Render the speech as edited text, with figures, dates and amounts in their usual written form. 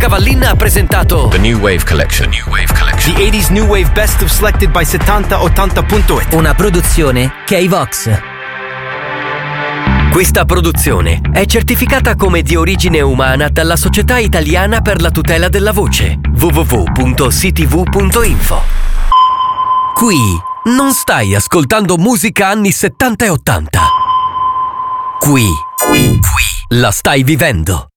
Cavallin ha presentato The New Wave Collection. The 80s New Wave Best of Selected by 7080.it. una produzione K-Vox. Questa produzione è certificata come di origine umana dalla Società Italiana per la Tutela della Voce, www.ctv.info. Qui non stai ascoltando musica anni 70 e 80. Qui la stai vivendo.